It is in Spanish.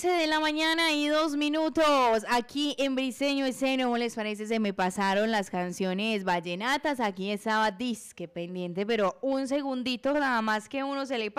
De la mañana y 2 minutos aquí en Briseño Esceno. ¿Cómo les parece? Se me pasaron las canciones vallenatas. Aquí estaba disque pendiente, pero un segundito nada más que uno se le